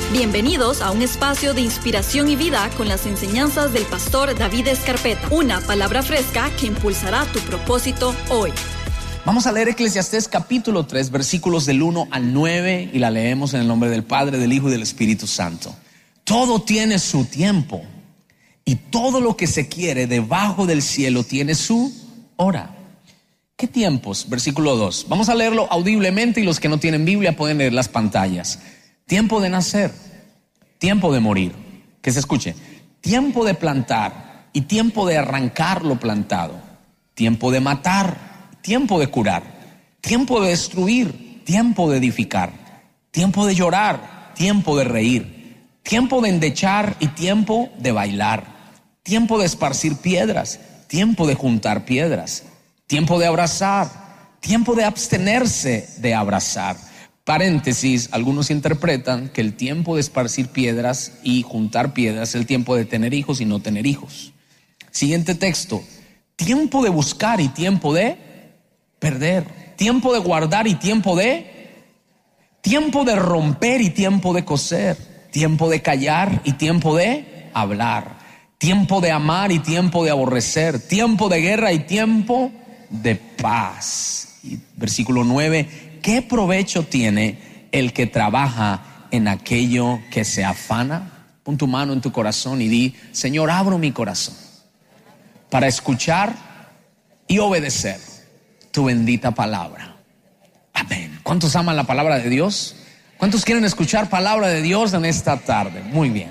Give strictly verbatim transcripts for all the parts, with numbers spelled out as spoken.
Bienvenidos a un espacio de inspiración y vida con las enseñanzas del pastor David Escarpeta. Una palabra fresca que impulsará tu propósito hoy. Vamos a leer Eclesiastés capítulo tres, versículos del uno al nueve, y la leemos en el nombre del Padre, del Hijo y del Espíritu Santo. Todo tiene su tiempo, y todo lo que se quiere debajo del cielo tiene su hora. ¿Qué tiempos? Versículo dos. Vamos a leerlo audiblemente, y los que no tienen Biblia pueden leer las pantallas. Tiempo de nacer, tiempo de morir. Que se escuche. Tiempo de plantar y tiempo de arrancar lo plantado. Tiempo de matar, tiempo de curar. Tiempo de destruir, tiempo de edificar. Tiempo de llorar, tiempo de reír. Tiempo de endechar y tiempo de bailar. Tiempo de esparcir piedras, tiempo de juntar piedras. Tiempo de abrazar, tiempo de abstenerse de abrazar. Paréntesis, algunos interpretan que el tiempo de esparcir piedras y juntar piedras es el tiempo de tener hijos y no tener hijos. Siguiente texto. Tiempo de buscar y tiempo de perder. Tiempo de guardar y tiempo de... Tiempo de romper y tiempo de coser. Tiempo de callar y tiempo de hablar. Tiempo de amar y tiempo de aborrecer. Tiempo de guerra y tiempo de paz. Y versículo nueve. ¿Qué provecho tiene el que trabaja en aquello que se afana? Pon tu mano en tu corazón y di: Señor, abro mi corazón para escuchar y obedecer tu bendita palabra. Amén. ¿Cuántos aman la palabra de Dios? ¿Cuántos quieren escuchar palabra de Dios en esta tarde? Muy bien.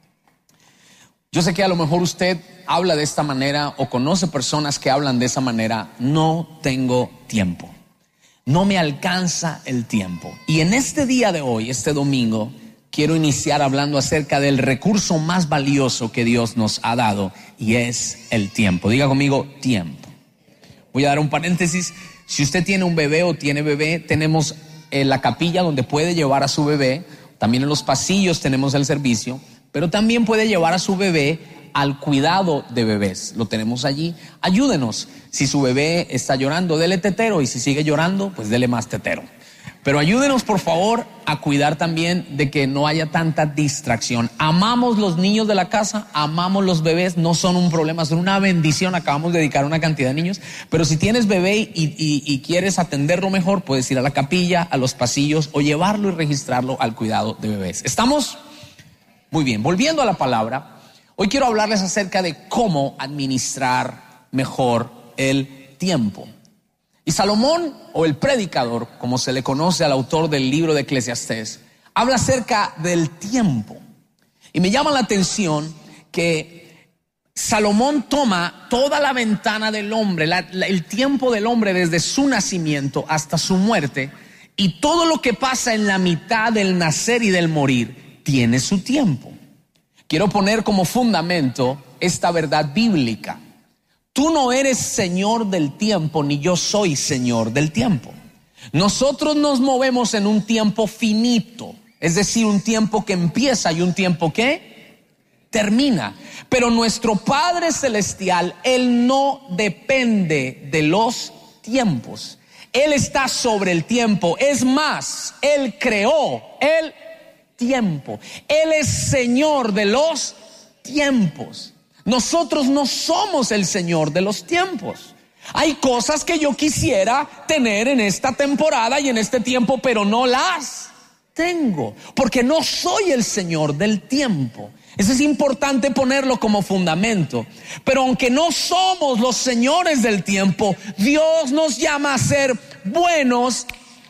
Yo sé que a lo mejor usted habla de esta manera o conoce personas que hablan de esa manera. No tengo tiempo. No me alcanza el tiempo. Y en este día de hoy, este domingo, quiero iniciar hablando acerca del recurso más valioso que Dios nos ha dado, y es el tiempo. Diga conmigo: tiempo. Voy a dar un paréntesis. Si usted tiene un bebé o tiene bebé, tenemos en la capilla donde puede llevar a su bebé. También en los pasillos tenemos el servicio, pero también puede llevar a su bebé al cuidado de bebés. Lo tenemos allí. Ayúdenos. Si su bebé está llorando, dele tetero, y si sigue llorando, pues dele más tetero. Pero ayúdenos, por favor, a cuidar también de que no haya tanta distracción. Amamos los niños de la casa, amamos los bebés, no son un problema, son una bendición. Acabamos de dedicar una cantidad de niños. Pero si tienes bebé y, y, y quieres atenderlo mejor, puedes ir a la capilla, a los pasillos, o llevarlo y registrarlo al cuidado de bebés. ¿Estamos? Muy bien. Volviendo a la palabra, hoy quiero hablarles acerca de cómo administrar mejor el tiempo. Y Salomón, o el predicador, como se le conoce al autor del libro de Eclesiastés, habla acerca del tiempo. Y me llama la atención que Salomón toma toda la ventana del hombre, la, la, el tiempo del hombre desde su nacimiento hasta su muerte, y todo lo que pasa en la mitad del nacer y del morir tiene su tiempo. Quiero poner como fundamento esta verdad bíblica. Tú no eres señor del tiempo, ni yo soy señor del tiempo. Nosotros nos movemos en un tiempo finito, es decir, un tiempo que empieza y un tiempo que termina. Pero nuestro Padre Celestial, Él no depende de los tiempos. Él está sobre el tiempo. Es más, Él creó el tiempo. Él es Señor de los tiempos. Nosotros no somos el Señor de los tiempos. Hay cosas que yo quisiera tener en esta temporada y en este tiempo, pero no las tengo, porque no soy el Señor del tiempo. Eso es importante ponerlo como fundamento. Pero aunque no somos los señores del tiempo, Dios nos llama a ser buenos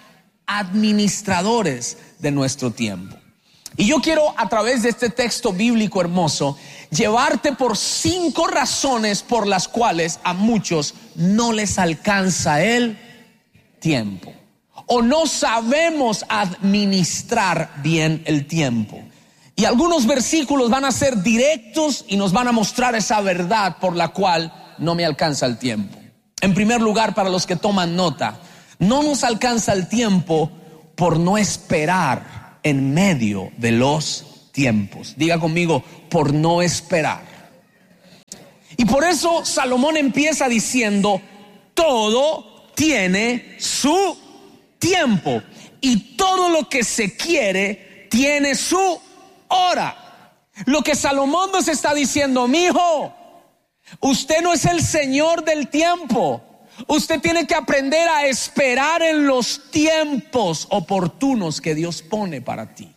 administradores de nuestro tiempo. Y yo quiero, a través de este texto bíblico hermoso, llevarte por cinco razones por las cuales a muchos no les alcanza el tiempo, o no sabemos administrar bien el tiempo. Y algunos versículos van a ser directos y nos van a mostrar esa verdad por la cual no me alcanza el tiempo. En primer lugar, para los que toman nota, no nos alcanza el tiempo por no esperar en medio de los tiempos. Diga conmigo: por no esperar. Y por eso Salomón empieza diciendo: todo tiene su tiempo, y todo lo que se quiere tiene su ora. Lo que Salomón nos está diciendo: mijo, usted no es el Señor del tiempo. Usted tiene que aprender a esperar en los tiempos oportunos que Dios pone para ti.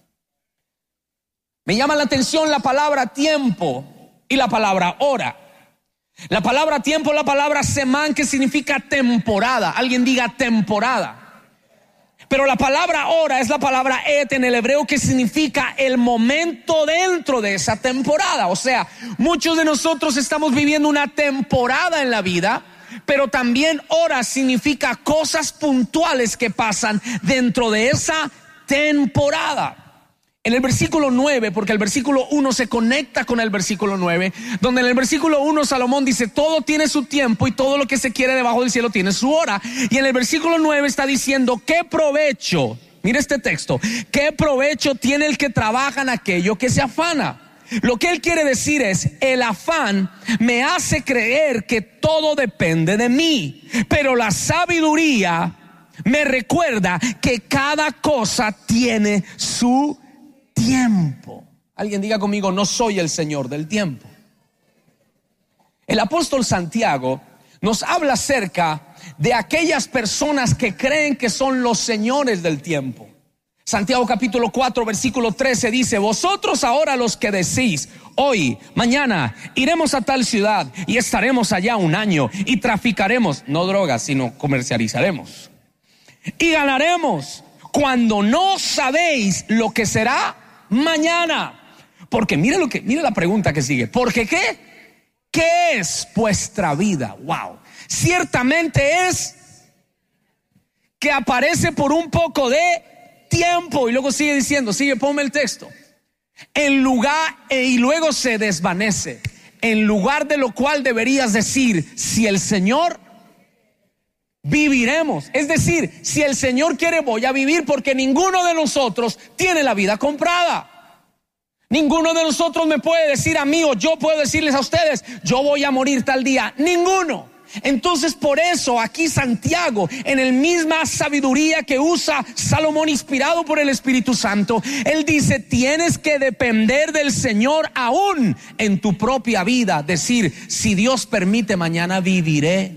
Me llama la atención la palabra tiempo y la palabra hora. La palabra tiempo es la palabra semán, que significa temporada. Alguien diga temporada. Pero la palabra hora es la palabra et en el hebreo, que significa el momento dentro de esa temporada. O sea, muchos de nosotros estamos viviendo una temporada en la vida, pero también hora significa cosas puntuales que pasan dentro de esa temporada. En el versículo nueve, porque el versículo uno se conecta con el versículo nueve, donde en el versículo uno Salomón dice: todo tiene su tiempo y todo lo que se quiere debajo del cielo tiene su hora. Y en el versículo nueve está diciendo: ¿qué provecho? Mira este texto: ¿qué provecho tiene el que trabaja en aquello que se afana? Lo que él quiere decir es: el afán me hace creer que todo depende de mí, pero la sabiduría me recuerda que cada cosa tiene su tiempo. Alguien diga conmigo: no soy el Señor del tiempo. El apóstol Santiago nos habla acerca de aquellas personas que creen que son los señores del tiempo. Santiago capítulo cuatro versículo trece dice: vosotros ahora los que decís, hoy, mañana iremos a tal ciudad y estaremos allá un año y traficaremos, no drogas, sino comercializaremos, y ganaremos, cuando no sabéis lo que será mañana. Porque mire lo que, mire la pregunta que sigue. ¿Porque qué? ¿Qué es vuestra vida? Wow. Ciertamente es que aparece por un poco de tiempo. Y luego sigue diciendo, sigue, ponme el texto. En lugar, e, y luego se desvanece. En lugar de lo cual deberías decir: si el Señor, viviremos. Es decir, si el Señor quiere, voy a vivir, porque ninguno de nosotros tiene la vida comprada. Ninguno de nosotros me puede decir a mí, o yo puedo decirles a ustedes: yo voy a morir tal día. Ninguno. Entonces, por eso aquí Santiago, en el misma sabiduría que usa Salomón, inspirado por el Espíritu Santo, él dice: tienes que depender del Señor aún en tu propia vida. Decir: si Dios permite, mañana viviré.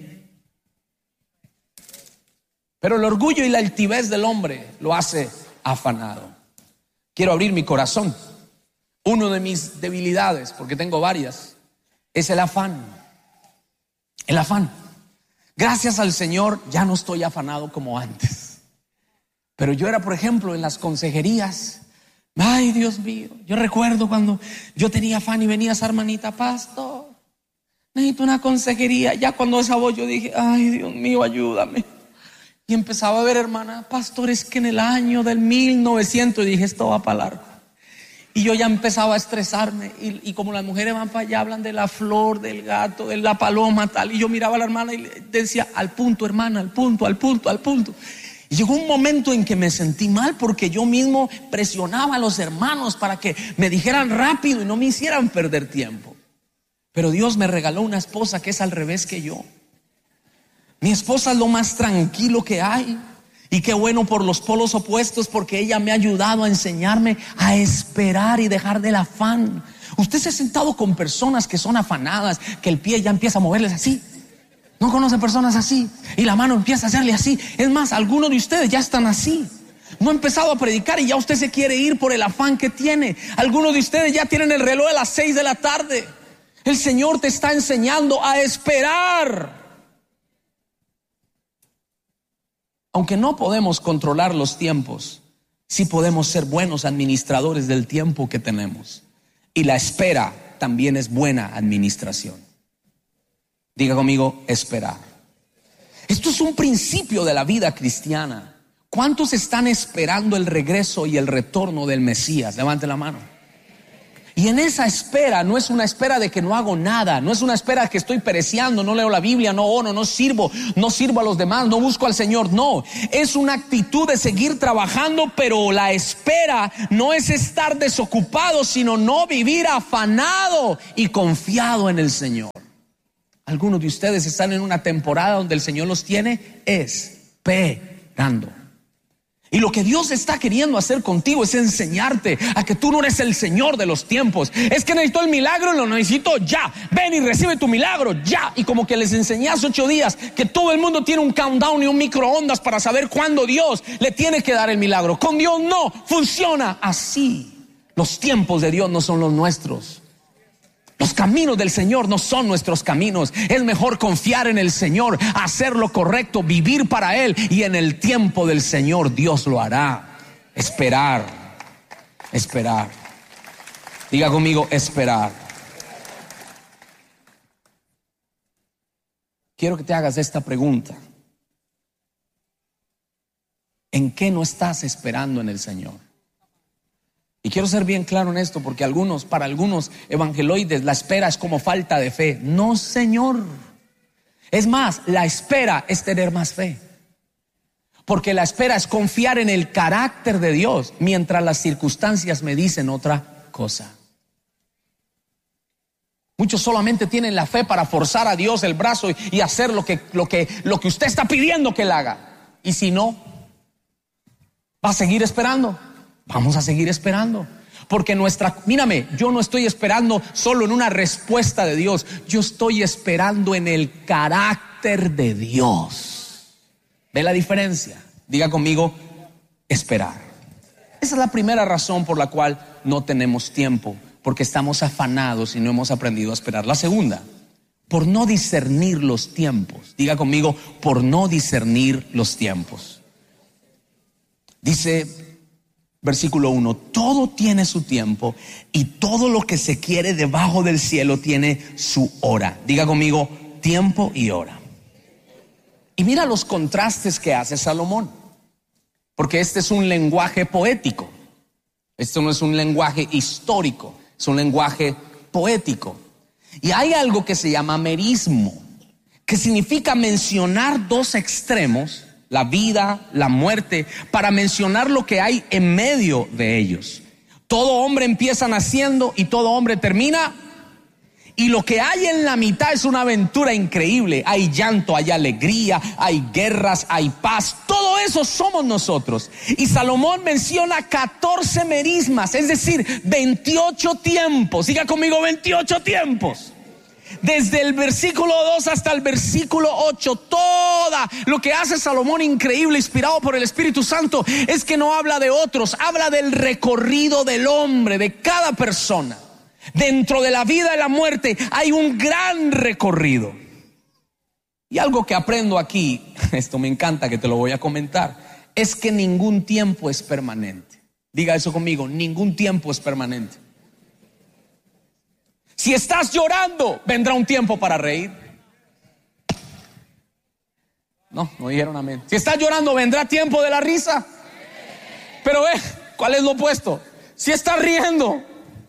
Pero el orgullo y la altivez del hombre lo hace afanado. Quiero abrir mi corazón. Uno de mis debilidades, porque tengo varias, es el afán. El afán. Gracias al Señor ya no estoy afanado como antes. Pero yo era, por ejemplo, en las consejerías. Ay, Dios mío, yo recuerdo cuando yo tenía afán y venía esa hermanita: pastor, necesito una consejería. Ya cuando esa voz yo dije: ay, Dios mío, ayúdame. Y empezaba a ver, hermana: pastor, es que en el año del mil novecientos, y dije: esto va para largo. Y yo ya empezaba a estresarme, y, y como las mujeres van para allá, hablan de la flor, del gato, de la paloma, tal. Y yo miraba a la hermana y le decía: al punto, hermana, al punto, al punto, al punto. Y llegó un momento en que me sentí mal, porque yo mismo presionaba a los hermanos para que me dijeran rápido y no me hicieran perder tiempo. Pero Dios me regaló una esposa que es al revés que yo. Mi esposa es lo más tranquilo que hay. Y qué bueno por los polos opuestos, porque ella me ha ayudado a enseñarme a esperar y dejar del afán. Usted se ha sentado con personas que son afanadas, que el pie ya empieza a moverles así. ¿No conoce personas así? Y la mano empieza a hacerle así. Es más, algunos de ustedes ya están así. No ha empezado a predicar y ya usted se quiere ir por el afán que tiene. Algunos de ustedes ya tienen el reloj a las seis de la tarde. El Señor te está enseñando a esperar. Aunque no podemos controlar los tiempos, sí podemos ser buenos administradores del tiempo que tenemos. Y la espera también es buena administración. Diga conmigo: esperar. Esto es un principio de la vida cristiana. ¿Cuántos están esperando el regreso y el retorno del Mesías? Levante la mano. Y en esa espera no es una espera de que no hago nada, no es una espera de que estoy pereciendo, no leo la Biblia, no oro, no sirvo, no sirvo a los demás, no busco al Señor. No, es una actitud de seguir trabajando, pero la espera no es estar desocupado, sino no vivir afanado y confiado en el Señor. Algunos de ustedes están en una temporada donde el Señor los tiene esperando. Y lo que Dios está queriendo hacer contigo es enseñarte a que tú no eres el Señor de los tiempos. Es que necesito el milagro y lo necesito ya. Ven y recibe tu milagro ya. Y como que les enseñé hace ocho días que todo el mundo tiene un countdown y un microondas para saber cuándo Dios le tiene que dar el milagro. Con Dios no funciona así. Los tiempos de Dios no son los nuestros. Los caminos del Señor no son nuestros caminos. Es mejor confiar en el Señor, hacer lo correcto, vivir para Él, y en el tiempo del Señor Dios lo hará. Esperar, esperar. Diga conmigo, esperar. Quiero que te hagas esta pregunta: ¿en qué no estás esperando en el Señor? Y quiero ser bien claro en esto, porque algunos, para algunos evangeloides, la espera es como falta de fe. No, Señor. Es más, la espera es tener más fe. Porque la espera es confiar en el carácter de Dios, mientras las circunstancias me dicen otra cosa. Muchos solamente tienen la fe para forzar a Dios el brazo y, y hacer lo que, lo que, lo que usted está pidiendo que él haga. Y si no, va a seguir esperando. Vamos a seguir esperando, porque nuestra, mírame, yo no estoy esperando solo en una respuesta de Dios, yo estoy esperando en el carácter de Dios. ¿Ve la diferencia? Diga conmigo, esperar. Esa es la primera razón por la cual no tenemos tiempo, porque estamos afanados y no hemos aprendido a esperar. La segunda, por no discernir los tiempos. Diga conmigo, por no discernir los tiempos. Dice versículo uno, todo tiene su tiempo y todo lo que se quiere debajo del cielo tiene su hora. Diga conmigo, tiempo y hora. Y mira los contrastes que hace Salomón, porque este es un lenguaje poético. Esto no es un lenguaje histórico, es un lenguaje poético. Y hay algo que se llama merismo, que significa mencionar dos extremos, la vida, la muerte, para mencionar lo que hay en medio de ellos. Todo hombre empieza naciendo y todo hombre termina, y lo que hay en la mitad es una aventura increíble. Hay llanto, hay alegría, hay guerras, hay paz. Todo eso somos nosotros. Y Salomón menciona catorce merismas, es decir, veintiocho tiempos. Diga conmigo, veintiocho tiempos. Desde el versículo dos hasta el versículo ocho, toda lo que hace Salomón increíble, inspirado por el Espíritu Santo, es que no habla de otros, habla del recorrido del hombre, de cada persona. Dentro de la vida y la muerte hay un gran recorrido. Y algo que aprendo aquí, esto me encanta que te lo voy a comentar, es que ningún tiempo es permanente. Diga eso conmigo, ningún tiempo es permanente. Si estás llorando, vendrá un tiempo para reír. No, no dijeron amén. Si estás llorando, vendrá tiempo de la risa. Pero ve, ¿cuál es lo opuesto? Si estás riendo.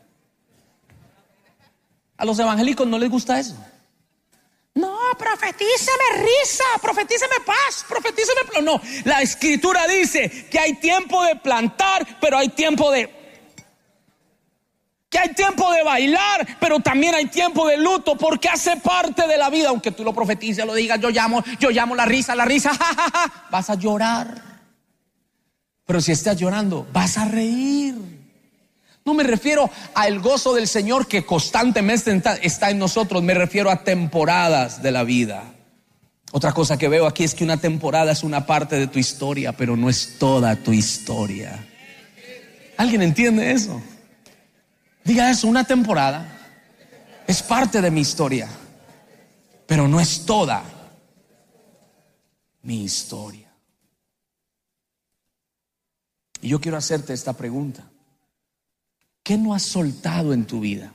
A los evangélicos no les gusta eso. No, profetíceme risa, profetíceme paz, profetíceme. No, la escritura dice que hay tiempo de plantar, pero hay tiempo de... que hay tiempo de bailar, pero también hay tiempo de luto, porque hace parte de la vida. Aunque tú lo profetices, lo digas, yo llamo, yo llamo la risa, la risa, ja, ja, ja, vas a llorar. Pero si estás llorando, vas a reír. No me refiero al gozo del Señor que constantemente está en nosotros, me refiero a temporadas de la vida. Otra cosa que veo aquí es que una temporada es una parte de tu historia, pero no es toda tu historia. ¿Alguien entiende eso? Diga eso, una temporada es parte de mi historia, pero no es toda mi historia. Y yo quiero hacerte esta pregunta: ¿qué no has soltado en tu vida?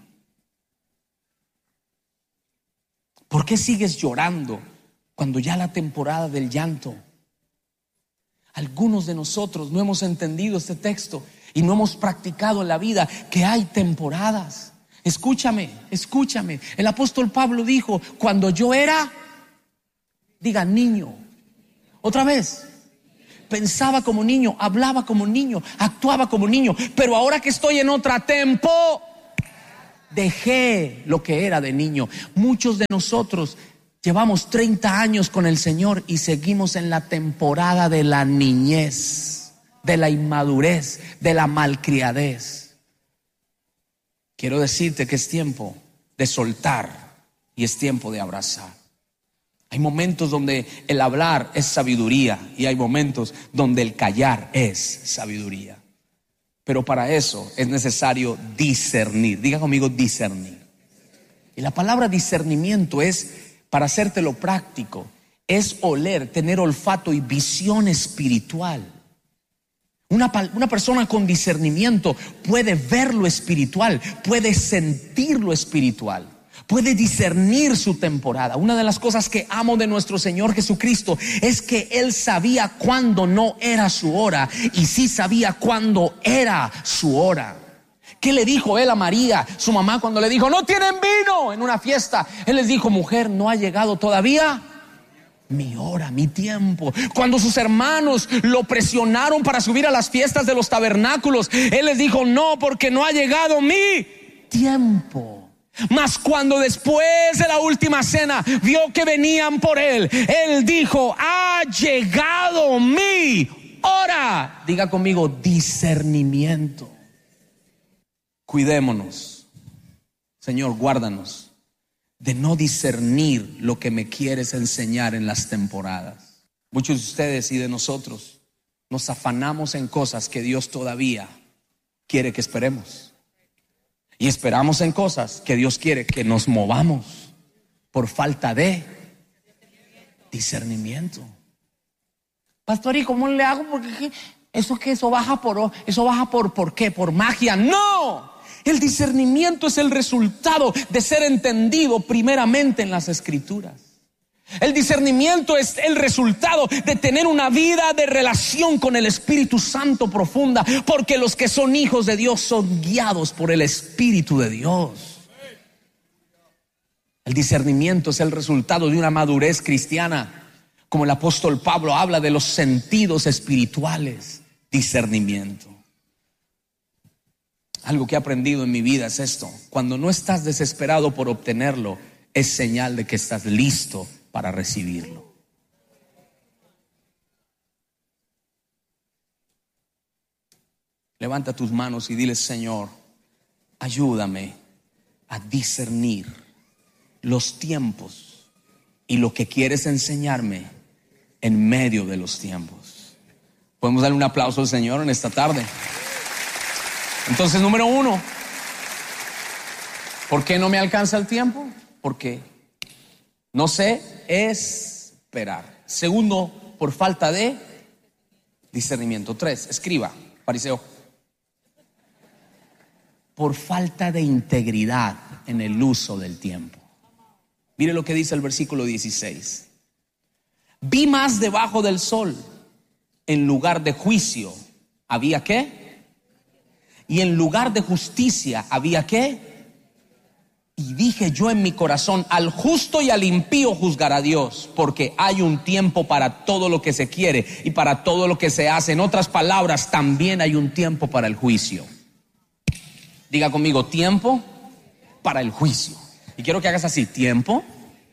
¿Por qué sigues llorando cuando ya la temporada del llanto? Algunos de nosotros no hemos entendido este texto y no hemos practicado en la vida que hay temporadas. Escúchame, escúchame. El apóstol Pablo dijo: cuando yo era, diga, niño. Otra vez, pensaba como niño, hablaba como niño, actuaba como niño. Pero ahora que estoy en otra tempo, dejé lo que era de niño. Muchos de nosotros llevamos treinta años con el Señor y seguimos en la temporada de la niñez. de la inmadurez, de la malcriadez. Quiero decirte que es tiempo de soltar y es tiempo de abrazar. Hay momentos donde el hablar es sabiduría y hay momentos donde el callar es sabiduría. Pero para eso es necesario discernir. Diga conmigo, discernir. Y la palabra discernimiento es, para hacértelo práctico, es oler, tener olfato y visión espiritual. Una, una persona con discernimiento puede ver lo espiritual, puede sentir lo espiritual, puede discernir su temporada. Una de las cosas que amo de nuestro Señor Jesucristo es que Él sabía cuándo no era su hora y sí sabía cuándo era su hora. ¿Qué le dijo Él a María, su mamá, cuando le dijo, no tienen vino en una fiesta? Él les dijo, mujer, no ha llegado todavía mi hora, mi tiempo. Cuando sus hermanos lo presionaron para subir a las fiestas de los tabernáculos, Él les dijo, no, porque no ha llegado mi tiempo. Mas cuando después de la última cena vio que venían por Él, Él dijo, ha llegado mi hora. Diga conmigo, discernimiento. Cuidémonos, Señor, guárdanos de no discernir lo que me quieres enseñar en las temporadas. Muchos de ustedes y de nosotros nos afanamos en cosas que Dios todavía quiere que esperemos. Y esperamos en cosas que Dios quiere que nos movamos por falta de discernimiento. Pastor, ¿y cómo le hago? Porque eso que eso baja por eso baja por ¿por qué? Por magia. No. El discernimiento es el resultado de ser entendido primeramente en las Escrituras. El discernimiento es el resultado de tener una vida de relación con el Espíritu Santo profunda, porque los que son hijos de Dios son guiados por el Espíritu de Dios. El discernimiento es el resultado de una madurez cristiana, como el apóstol Pablo habla de los sentidos espirituales. Discernimiento. Algo que he aprendido en mi vida es esto: cuando no estás desesperado por obtenerlo, es señal de que estás listo para recibirlo. Levanta tus manos y dile, Señor, ayúdame a discernir los tiempos y lo que quieres enseñarme en medio de los tiempos. Podemos darle un aplauso al Señor en esta tarde. Entonces, número uno, ¿por qué no me alcanza el tiempo? Porque no sé esperar. Segundo, por falta de discernimiento. Tres, escriba, fariseo. Por falta de integridad en el uso del tiempo. Mire lo que dice el versículo dieciséis. Vi más debajo del sol, en lugar de juicio, ¿había qué? Y en lugar de justicia, ¿había qué? Y dije yo en mi corazón, al justo y al impío juzgará Dios, porque hay un tiempo para todo lo que se quiere y para todo lo que se hace. En otras palabras, también hay un tiempo para el juicio. Diga conmigo, tiempo para el juicio. Y quiero que hagas así, tiempo.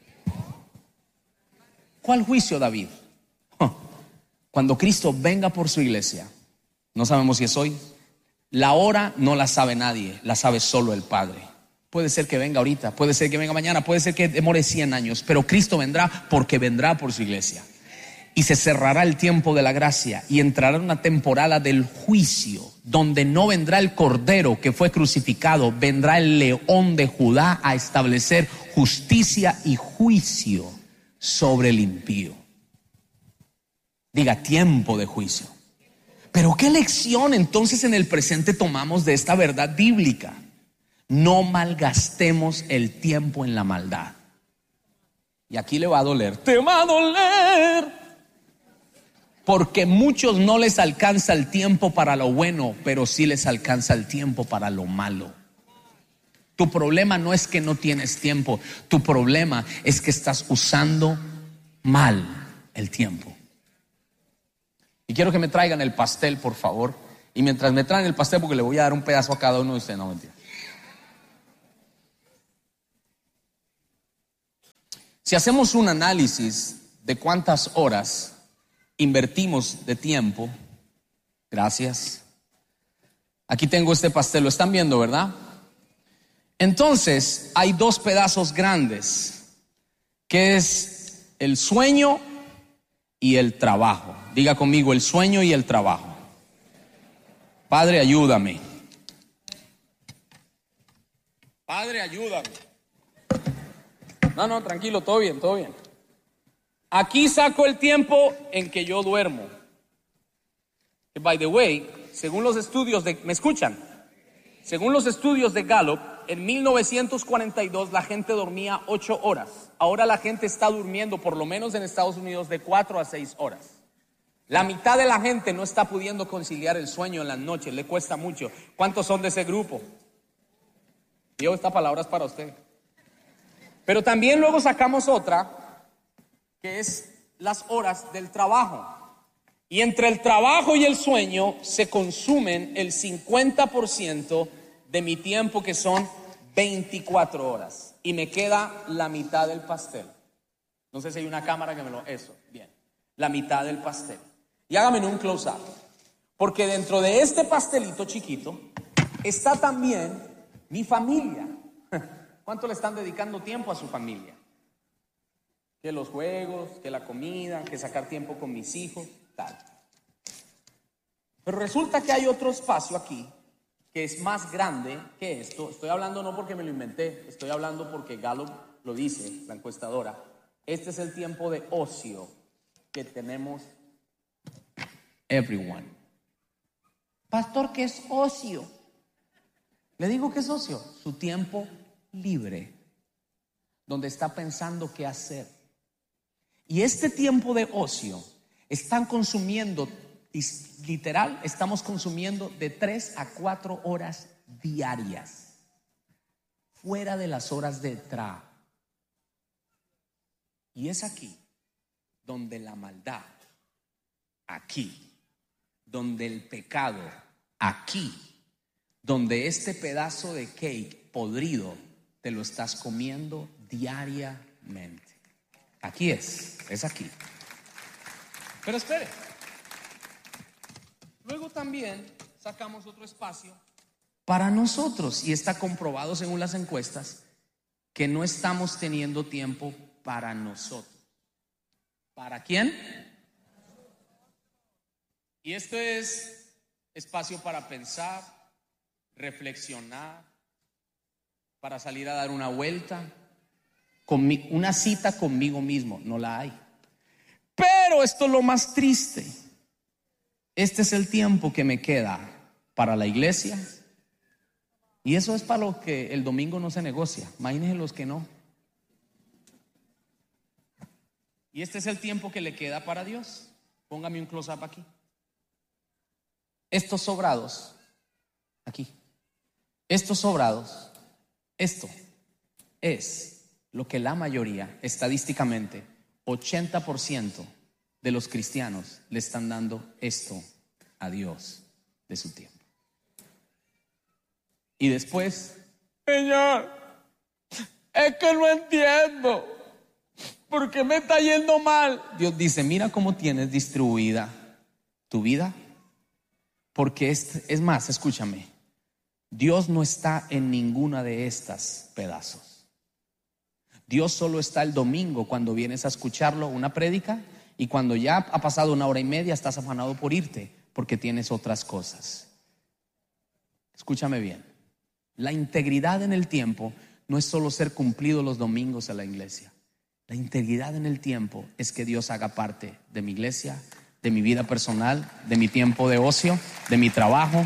¿Cuál juicio, David? Cuando Cristo venga por su iglesia. No sabemos si es hoy. La hora no la sabe nadie, la sabe solo el Padre. Puede ser que venga ahorita, puede ser que venga mañana, puede ser que demore cien años, pero Cristo vendrá porque vendrá por su iglesia. Y se cerrará el tiempo de la gracia y entrará en una temporada del juicio, donde no vendrá el cordero que fue crucificado, vendrá el león de Judá a establecer justicia y juicio sobre el impío. Diga, tiempo de juicio. Pero ¿qué lección entonces en el presente tomamos de esta verdad bíblica? No malgastemos el tiempo en la maldad. Y aquí le va a doler. Te va a doler. Porque muchos no les alcanza el tiempo para lo bueno, pero sí les alcanza el tiempo para lo malo. Tu problema no es que no tienes tiempo. Tu problema es que estás usando mal el tiempo. Y quiero que me traigan el pastel, por favor. Y mientras me traen el pastel, porque le voy a dar un pedazo a cada uno de ustedes. No, mentira. Si hacemos un análisis de cuántas horas invertimos de tiempo, Gracias. Aquí tengo este pastel, lo están viendo, ¿verdad? Entonces, hay dos pedazos grandes, que es el sueño y el trabajo. Diga conmigo, el sueño y el trabajo. Padre, ayúdame. Padre, ayúdame. No, no, tranquilo, todo bien, todo bien. Aquí saco el tiempo en que yo duermo. By the way, según los estudios de... ¿Me escuchan? Según los estudios de Gallup, en mil novecientos cuarenta y dos la gente dormía ocho horas. Ahora la gente está durmiendo, por lo menos en Estados Unidos, de cuatro a seis horas. La mitad de la gente no está pudiendo conciliar el sueño en las noches, le cuesta mucho. ¿Cuántos son de ese grupo? Yo, esta palabra es para usted. Pero también luego sacamos otra, que es las horas del trabajo. Y entre el trabajo y el sueño se consumen el cincuenta por ciento de mi tiempo, que son veinticuatro horas. Y me queda la mitad del pastel. No sé si hay una cámara que me lo... Eso, bien. La mitad del pastel. Y hágame un close-up. Porque dentro de este pastelito chiquito está también mi familia. ¿Cuánto le están dedicando tiempo a su familia? Que los juegos, que la comida, que sacar tiempo con mis hijos, tal. Pero resulta que hay otro espacio aquí que es más grande que esto. Estoy hablando no porque me lo inventé, estoy hablando porque Gallup lo dice, la encuestadora. Este es el tiempo de ocio que tenemos everyone. Pastor, ¿qué es ocio? Le digo que es ocio, su tiempo libre, donde está pensando qué hacer. Y este tiempo de ocio están consumiendo, literal, estamos consumiendo de tres a cuatro horas diarias, fuera de las horas de trabajo. Y es aquí donde la maldad, aquí, donde el pecado, aquí, donde este pedazo de cake podrido te lo estás comiendo diariamente. Aquí es, es aquí. Pero espere. Luego también sacamos otro espacio para nosotros, y está comprobado según las encuestas que no estamos teniendo tiempo para nosotros. ¿Para quién? Y esto es espacio para pensar, reflexionar, para salir a dar una vuelta, conmi- una cita conmigo mismo. No la hay. Pero esto es lo más triste. Este es el tiempo que me queda para la iglesia, y eso es para lo que el domingo no se negocia. Imagínense los que no. Y este es el tiempo que le queda para Dios. Póngame un close-up aquí. Estos sobrados, aquí, estos sobrados, esto es lo que la mayoría, estadísticamente, ochenta por ciento de los cristianos le están dando esto a Dios de su tiempo. Y después, Señor, es que no entiendo, ¿por qué me está yendo mal? Dios dice, mira cómo tienes distribuida tu vida. Porque es, es más, escúchame, Dios no está en ninguna de estas pedazos. Dios solo está el domingo cuando vienes a escucharlo, una prédica, y cuando ya ha pasado una hora y media estás afanado por irte porque tienes otras cosas. Escúchame bien, la integridad en el tiempo no es solo ser cumplido los domingos en la iglesia. La integridad en el tiempo es que Dios haga parte de mi iglesia, de mi vida personal, de mi tiempo de ocio, de mi trabajo.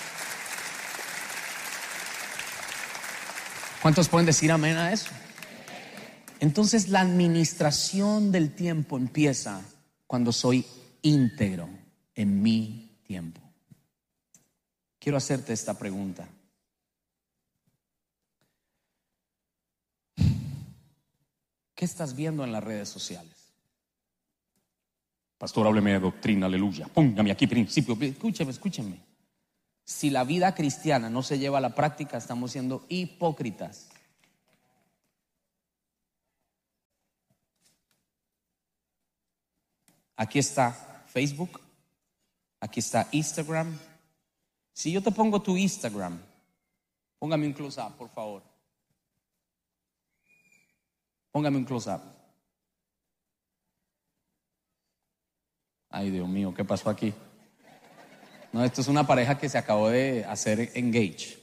¿Cuántos pueden decir amén a eso? Entonces la administración del tiempo empieza cuando soy íntegro en mi tiempo. Quiero hacerte esta pregunta. ¿Qué estás viendo en las redes sociales? Pastor, hábleme de doctrina, aleluya. Póngame aquí principio. Escúcheme, escúcheme. Si la vida cristiana no se lleva a la práctica, estamos siendo hipócritas. Aquí está Facebook, Aquí está Instagram. Si yo te pongo tu Instagram, póngame un close-up, por favor. Póngame un close-up. Ay, Dios mío, ¿qué pasó aquí? No, esto es una pareja que se acabó de hacer engage.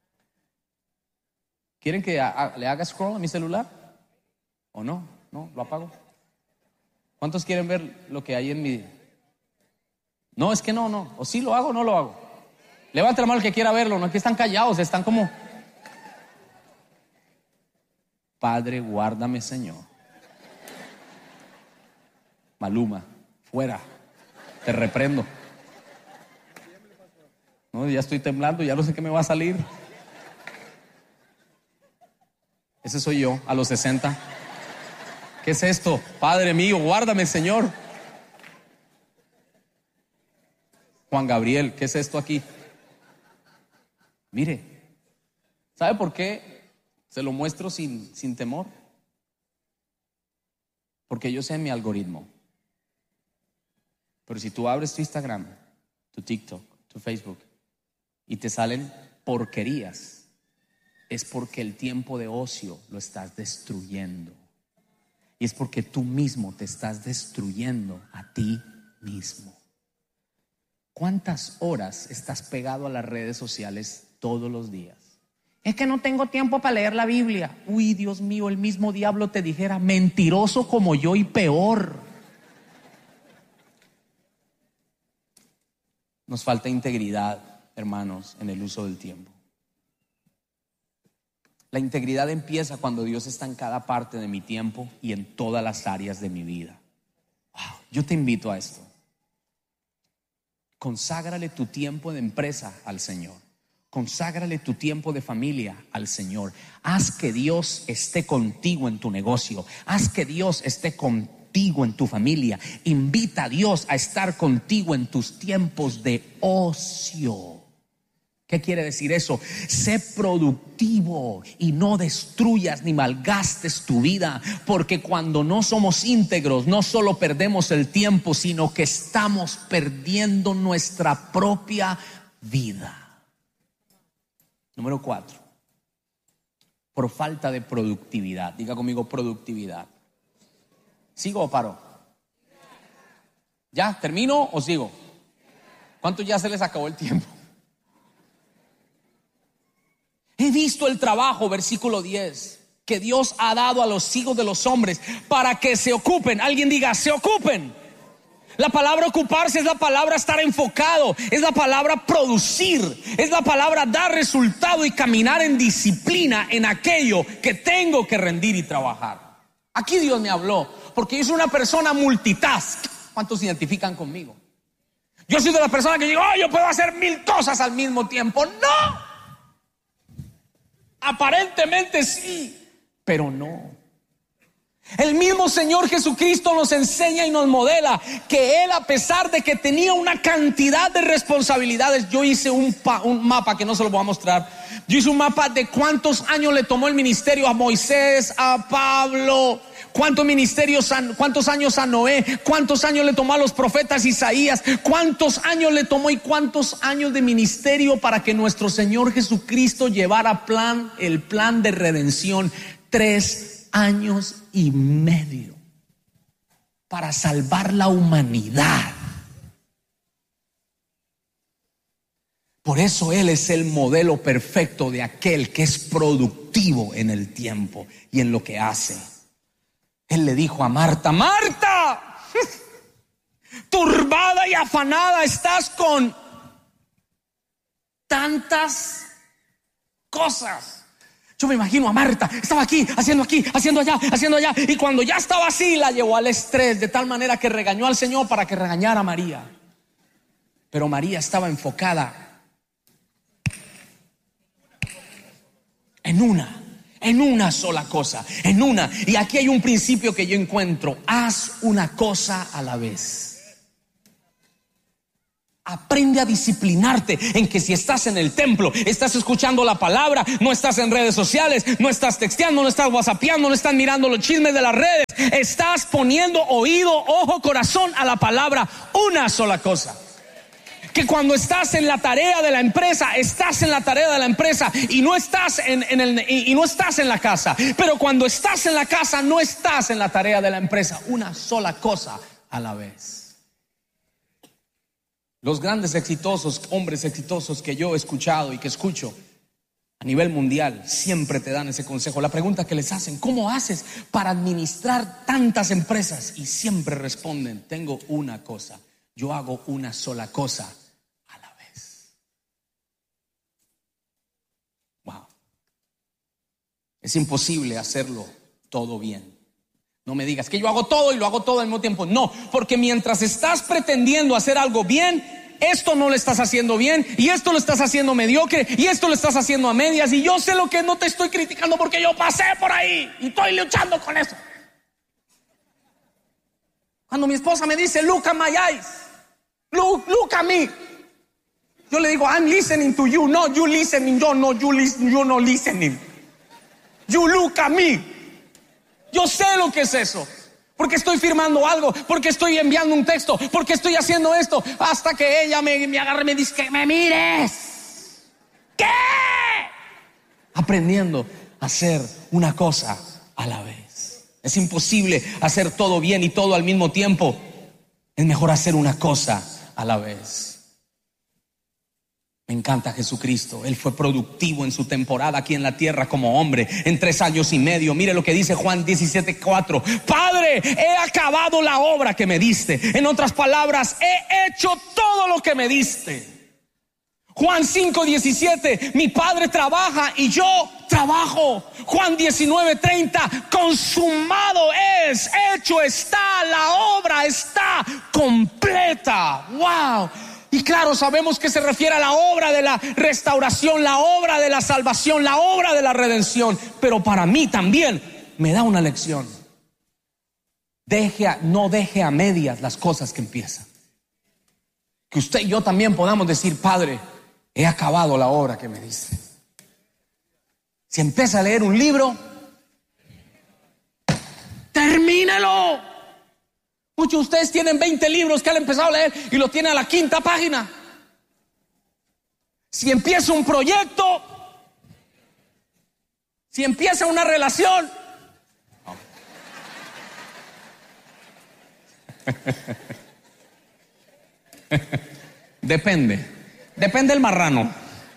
¿Quieren que ha- le haga scroll a mi celular? ¿O no? No, lo apago. ¿Cuántos quieren ver lo que hay en mi? No, es que no, no. O sí lo hago o no lo hago. Levante la mano el que quiera verlo. No es que están callados, están como... Padre, guárdame, Señor. Maluma, fuera. Te reprendo. No, ya estoy temblando, ya no sé qué me va a salir. Ese soy yo, a los sesenta. ¿Qué es esto? Padre mío, guárdame, Señor. Juan Gabriel, ¿qué es esto aquí? Mire, ¿sabe por qué se lo muestro sin, sin temor? Porque yo sé mi algoritmo. Pero si tú abres tu Instagram, tu TikTok, tu Facebook y te salen porquerías, es porque el tiempo de ocio lo estás destruyendo. Y es porque tú mismo te estás destruyendo a ti mismo. ¿Cuántas horas estás pegado a las redes sociales todos los días? Es que no tengo tiempo para leer la Biblia. Uy, Dios mío, el mismo diablo te dijera, mentiroso como yo y peor. Nos falta integridad, hermanos, en el uso del tiempo. La integridad empieza cuando Dios está en cada parte de mi tiempo y en todas las áreas de mi vida. Wow, yo te invito a esto. Conságrale tu tiempo de empresa al Señor. Conságrale tu tiempo de familia al Señor. Haz que Dios esté contigo en tu negocio. Haz que Dios esté contigo en tu familia. Invita a Dios a estar contigo en tus tiempos de ocio. ¿Qué quiere decir eso? Sé productivo y no destruyas ni malgastes tu vida, porque cuando no somos íntegros, no solo perdemos el tiempo, sino que estamos perdiendo nuestra propia vida. Número cuatro, por falta de productividad. Diga conmigo, productividad. ¿Sigo o paro? ¿Ya? ¿Termino o sigo? ¿Cuántos ya se les acabó el tiempo? He visto el trabajo, versículo diez, que Dios ha dado a los hijos de los hombres para que se ocupen. Alguien diga, se ocupen. La palabra ocuparse es la palabra estar enfocado, es la palabra producir, es la palabra dar resultado y caminar en disciplina en aquello que tengo que rendir y trabajar. Aquí Dios me habló, porque yo soy una persona multitask. ¿Cuántos se identifican conmigo? Yo soy de la persona que digo, oh, yo puedo hacer mil cosas al mismo tiempo. No. Aparentemente sí, pero no. El mismo Señor Jesucristo nos enseña y nos modela que Él, a pesar de que tenía una cantidad de responsabilidades, yo hice un, pa, un mapa que no se lo voy a mostrar. Yo hice un mapa de cuántos años le tomó el ministerio a Moisés, a Pablo, cuántos ministerios, cuántos años a Noé, cuántos años le tomó a los profetas Isaías, cuántos años le tomó y cuántos años de ministerio para que nuestro Señor Jesucristo llevara plan, el plan de redención. Tres años y medio para salvar la humanidad. Por eso Él es el modelo perfecto de aquel que es productivo en el tiempo y en lo que hace. Él le dijo a Marta, Marta, turbada y afanada estás con tantas cosas. Yo me imagino a Marta, estaba aquí, haciendo aquí, haciendo allá, haciendo allá, y cuando ya estaba así, la llevó al estrés, de tal manera que regañó al Señor para que regañara a María. Pero María estaba enfocada en una, en una sola cosa, en una. Y aquí hay un principio que yo encuentro: haz una cosa a la vez. Aprende a disciplinarte en que si estás en el templo, estás escuchando la palabra, no estás en redes sociales, no estás texteando, no estás whatsappeando, no estás mirando los chismes de las redes, estás poniendo oído, ojo, corazón a la palabra, una sola cosa. Que cuando estás en la tarea de la empresa, estás en la tarea de la empresa y no estás en, en el, y, y no estás en la casa. Pero cuando estás en la casa, no estás en la tarea de la empresa. Una sola cosa a la vez. Los grandes exitosos, hombres exitosos que yo he escuchado y que escucho a nivel mundial, siempre te dan ese consejo. La pregunta que les hacen: ¿cómo haces para administrar tantas empresas? Y siempre responden: tengo una cosa. Yo hago una sola cosa a la vez. Wow. Es imposible hacerlo todo bien. No me digas que yo hago todo y lo hago todo al mismo tiempo. No, porque mientras estás pretendiendo hacer algo bien, esto no lo estás haciendo bien, y esto lo estás haciendo mediocre, y esto lo estás haciendo a medias. Y yo sé lo que no te estoy criticando, porque yo pasé por ahí y estoy luchando con eso. Cuando mi esposa me dice: look at my eyes, look, look at me, yo le digo: I'm listening to you. No, you listening. Yo no, you, listen, you no listening. You look at me. Yo sé lo que es eso, porque estoy firmando algo, porque estoy enviando un texto, porque estoy haciendo esto. Hasta que ella me, me agarra y me dice: que me mires. ¿Qué? Aprendiendo a hacer una cosa a la vez. Es imposible hacer todo bien y todo al mismo tiempo. Es mejor hacer una cosa a la vez. Me encanta Jesucristo. Él fue productivo en su temporada aquí en la tierra como hombre, en tres años y medio. Mire lo que dice Juan diecisiete cuatro: Padre, he acabado la obra que me diste. En otras palabras, he hecho todo lo que me diste. Juan cinco diecisiete: mi Padre trabaja y yo trabajo. Juan diecinueve treinta: consumado es, hecho está, la obra está completa. Wow. Y claro, sabemos que se refiere a la obra de la restauración, la obra de la salvación, la obra de la redención. Pero para mí también me da una lección. Deje a, no deje a medias las cosas que empiezan. Que usted y yo también podamos decir: Padre, he acabado la obra que me diste. Si empieza a leer un libro, termínalo. Muchos de ustedes tienen veinte libros que han empezado a leer y lo tienen a la quinta página. Si empieza un proyecto, si empieza una relación, depende, depende del marrano.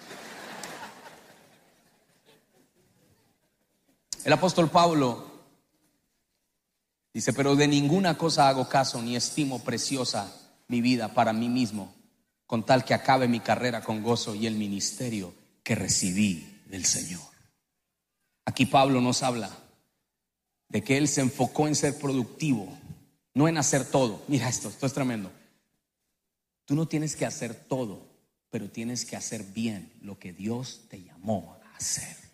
El apóstol Pablo dice: pero de ninguna cosa hago caso, ni estimo preciosa mi vida para mí mismo, con tal que acabe mi carrera con gozo y el ministerio que recibí del Señor. Aquí Pablo nos habla de que él se enfocó en ser productivo, no en hacer todo. Mira esto, esto es tremendo. Tú no tienes que hacer todo, pero tienes que hacer bien lo que Dios te llamó a hacer.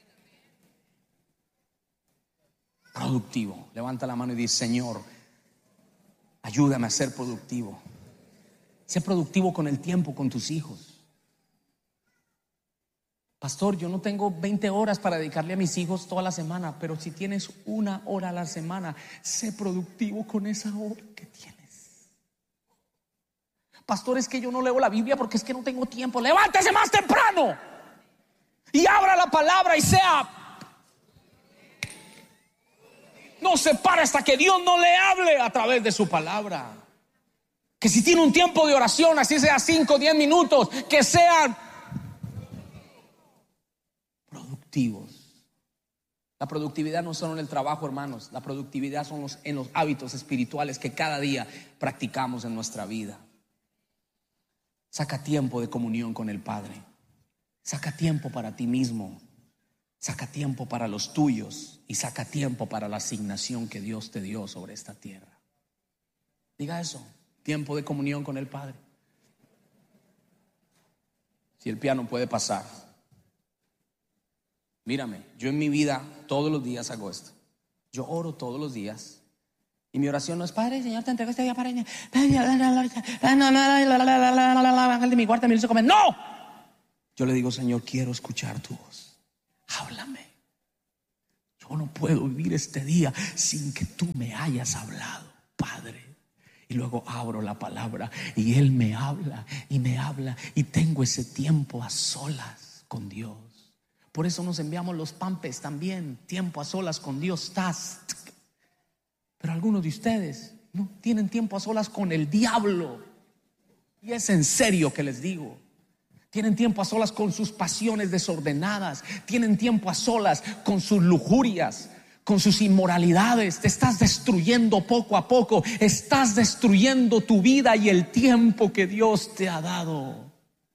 Productivo. Levanta la mano y dice: Señor, ayúdame a ser productivo. Sé productivo con el tiempo, con tus hijos. Pastor, yo no tengo veinte horas para dedicarle a mis hijos toda la semana, pero si tienes una hora a la semana, sé productivo con esa hora que tienes. Pastor, es que yo no leo la Biblia porque es que no tengo tiempo. Levántese más temprano y abra la palabra y sea. No se para hasta que Dios no le hable a través de su palabra. Que si tiene un tiempo de oración, así sea cinco o diez minutos, que sean productivos. La productividad no solo en el trabajo, hermanos. La productividad son los, en los hábitos espirituales que cada día practicamos en nuestra vida. Saca tiempo de comunión con el Padre. Saca tiempo para ti mismo. Saca tiempo para los tuyos y saca tiempo para la asignación que Dios te dio sobre esta tierra. Diga eso: tiempo de comunión con el Padre. Si el piano puede pasar. Mírame, yo en mi vida todos los días hago esto. Yo oro todos los días y mi oración no es: Padre, Señor, te entrego este día para de mi cuarto me hizo comer. No, yo le digo: Señor, quiero escuchar tu voz. Háblame. Yo no puedo vivir este día sin que tú me hayas hablado, Padre. Y luego abro la palabra y Él me habla y me habla y tengo ese tiempo a solas con Dios. Por eso nos enviamos los pampes también, tiempo a solas con Dios. Estás. Pero algunos de ustedes no tienen tiempo a solas con el diablo. Y es en serio que les digo. Tienen tiempo a solas con sus pasiones desordenadas. Tienen tiempo a solas con sus lujurias, con sus inmoralidades. Te estás destruyendo poco a poco. Estás destruyendo tu vida y el tiempo que Dios te ha dado.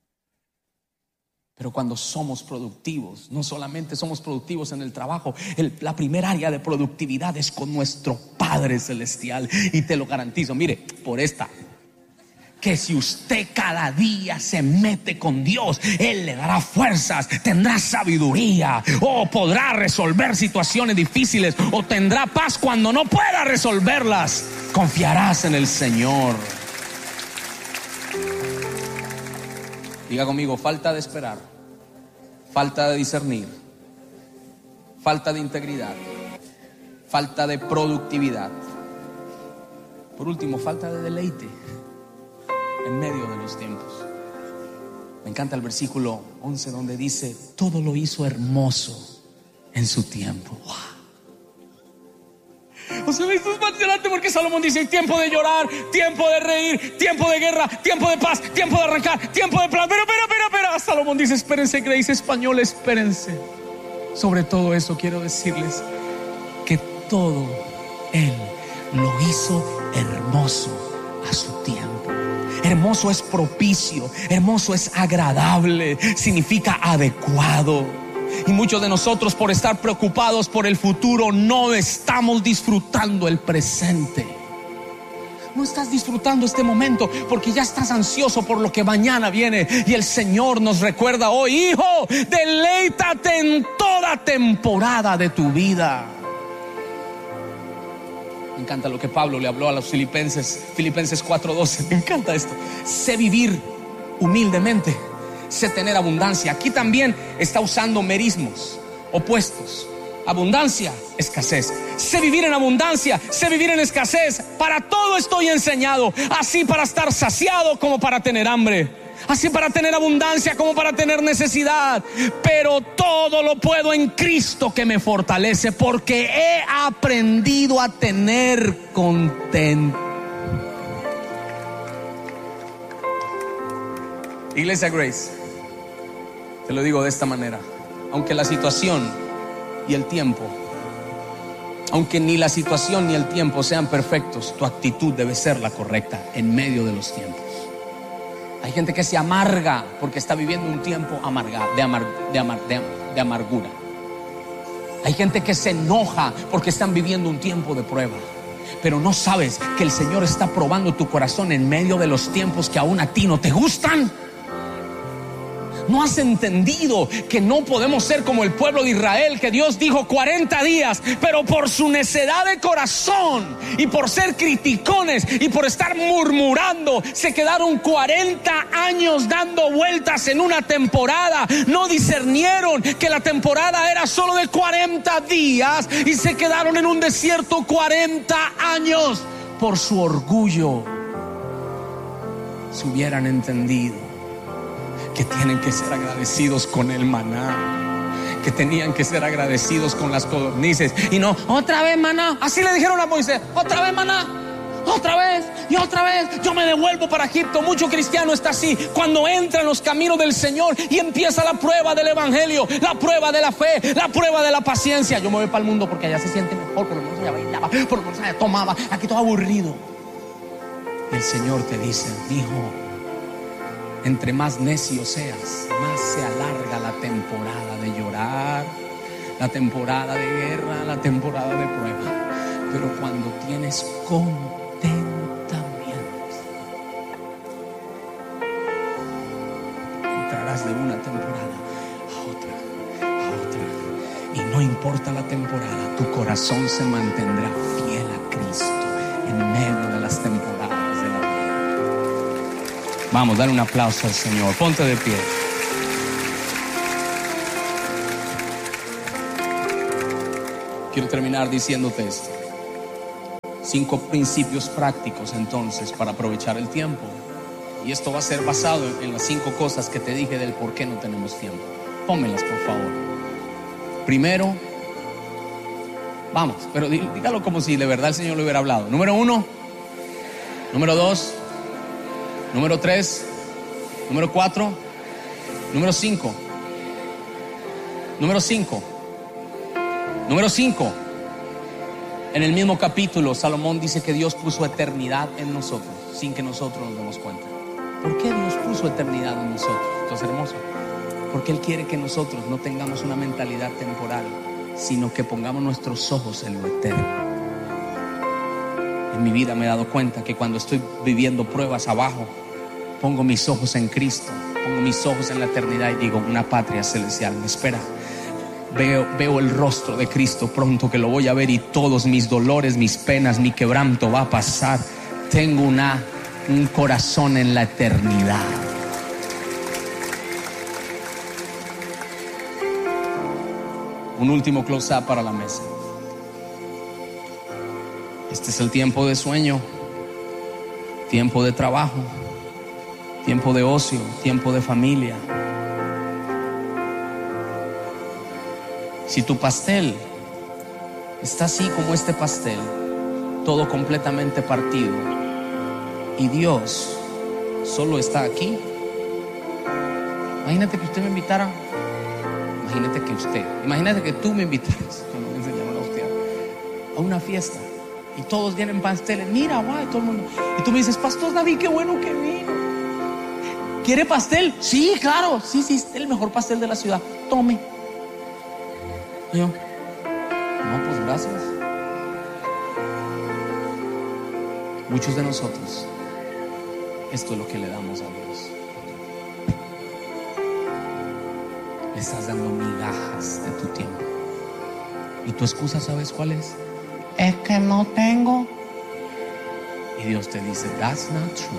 Pero cuando somos productivos, no solamente somos productivos en el trabajo, el, la primera área de productividad es con nuestro Padre Celestial. Y te lo garantizo, mire, por esta, que si usted cada día se mete con Dios, Él le dará fuerzas, tendrá sabiduría, o podrá resolver situaciones difíciles, o tendrá paz cuando no pueda resolverlas. Confiarás en el Señor. Diga conmigo: falta de esperar, falta de discernir, falta de integridad, falta de productividad. Por último, falta de deleite en medio de los tiempos. Me encanta el versículo once donde dice: todo lo hizo hermoso en su tiempo. ¡Wow! O sea, esto es emocionante porque Salomón dice: hay tiempo de llorar, tiempo de reír, tiempo de guerra, tiempo de paz, tiempo de arrancar, tiempo de plan. Pero, pero, pero, pero Salomón dice: espérense, Grace Español, espérense. Sobre todo eso quiero decirles que todo Él lo hizo hermoso a su tiempo. Hermoso es propicio, hermoso es agradable, significa adecuado. Y muchos de nosotros, por estar preocupados por el futuro, no estamos disfrutando el presente. No estás disfrutando este momento porque ya estás ansioso por lo que mañana viene. Y el Señor nos recuerda hoy: hijo, deleítate en toda temporada de tu vida. Me encanta lo que Pablo le habló a los filipenses, Filipenses cuatro doce. Me encanta esto: sé vivir humildemente, sé tener abundancia. Aquí también está usando merismos opuestos: abundancia, escasez. Sé vivir en abundancia, sé vivir en escasez. Para todo estoy enseñado, así para estar saciado como para tener hambre, así para tener abundancia como para tener necesidad. Pero todo lo puedo en Cristo que me fortalece, porque he aprendido a tener contento. Iglesia Grace, te lo digo de esta manera: aunque la situación y el tiempo, aunque ni la situación ni el tiempo sean perfectos, tu actitud debe ser la correcta en medio de los tiempos. Hay gente que se amarga porque está viviendo un tiempo amarga, de, amar, de, amar, de, de amargura. Hay gente que se enoja porque están viviendo un tiempo de prueba. Pero no sabes que el Señor está probando tu corazón en medio de los tiempos que aún a ti no te gustan. ¿No has entendido que no podemos ser como el pueblo de Israel, que Dios dijo cuarenta días, pero por su necedad de corazón y por ser criticones y por estar murmurando, se quedaron cuarenta años dando vueltas en una temporada? No discernieron que la temporada era solo de cuarenta días y se quedaron en un desierto cuarenta años. Por su orgullo, si hubieran entendido que tienen que ser agradecidos con el maná, que tenían que ser agradecidos con las codornices, y no otra vez maná. Así le dijeron a Moisés: otra vez maná, otra vez y otra vez, yo me devuelvo para Egipto. Mucho cristiano está así cuando entra en los caminos del Señor y empieza la prueba del evangelio, la prueba de la fe, la prueba de la paciencia. Yo me voy para el mundo porque allá se siente mejor, por lo menos allá bailaba, por lo menos allá tomaba, aquí todo aburrido. Y el Señor te dice: hijo, entre más necio seas, más se alarga la temporada de llorar, la temporada de guerra, la temporada de prueba. Pero cuando tienes contentamiento, entrarás de una temporada a otra, a otra. Y no importa la temporada, tu corazón se mantendrá fiel a Cristo en medio de las temporadas de la vida. Vamos, dale un aplauso al Señor. Ponte de pie. Quiero terminar diciéndote esto. Cinco principios prácticos entonces para aprovechar el tiempo. Y esto va a ser basado en las cinco cosas que te dije del por qué no tenemos tiempo. Pónmelas, por favor. Primero, vamos, pero dígalo como si de verdad el Señor le hubiera hablado. Número uno. Número dos. Número tres. Número cuatro. Número cinco. Número cinco. Número cinco. En el mismo capítulo, Salomón dice que Dios puso eternidad en nosotros sin que nosotros nos demos cuenta. ¿Por qué Dios puso eternidad en nosotros? Esto es hermoso. Porque Él quiere que nosotros no tengamos una mentalidad temporal, sino que pongamos nuestros ojos en lo eterno. En mi vida me he dado cuenta que cuando estoy viviendo pruebas abajo, pongo mis ojos en Cristo, pongo mis ojos en la eternidad y digo, una patria celestial me espera. Veo, veo el rostro de Cristo pronto, que lo voy a ver, y todos mis dolores, mis penas, mi quebranto va a pasar. Tengo una, un corazón en la eternidad. Un último close-up para la mesa. Este es el tiempo de sueño, tiempo de trabajo, tiempo de ocio, tiempo de familia. Si tu pastel está así como este pastel, todo completamente partido, y Dios solo está aquí, imagínate que usted me invitara, imagínate que usted, imagínate que tú me invitaras, no me enseñaron a usted, a una fiesta, y todos vienen pasteles, mira, guay, todo el mundo, y tú me dices, Pastor David, qué bueno que vino. ¿Quiere pastel? Sí, claro, sí, sí, es el mejor pastel de la ciudad, tome. Y yo, no, pues gracias. Muchos de nosotros, esto es lo que le damos a Dios. Le estás dando migajas de tu tiempo. Y tu excusa, ¿sabes cuál es? Es que no tengo. Y Dios te dice, that's not true.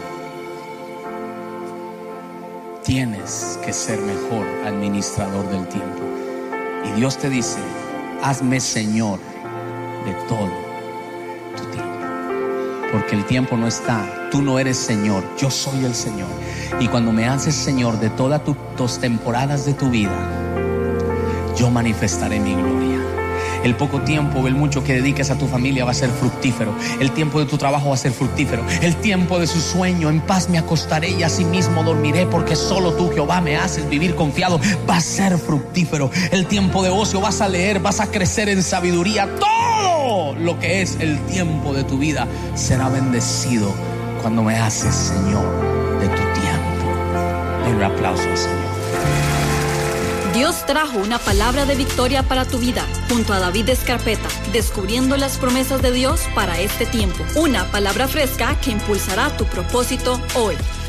Tienes que ser mejor administrador del tiempo. Y Dios te dice, hazme Señor de todo tu tiempo. Porque el tiempo no está, tú no eres Señor, yo soy el Señor. Y cuando me haces Señor de todas tu, tus temporadas de tu vida, yo manifestaré mi gloria. El poco tiempo o el mucho que dediques a tu familia va a ser fructífero. El tiempo de tu trabajo va a ser fructífero. El tiempo de su sueño, en paz me acostaré y asimismo dormiré, porque solo tú, Jehová, me haces vivir confiado. Va a ser fructífero. El tiempo de ocio, vas a leer, vas a crecer en sabiduría. Todo lo que es el tiempo de tu vida será bendecido cuando me haces Señor de tu tiempo. Den un aplauso al Señor. Dios trajo una palabra de victoria para tu vida junto a David Escarpeta, descubriendo las promesas de Dios para este tiempo. Una palabra fresca que impulsará tu propósito hoy.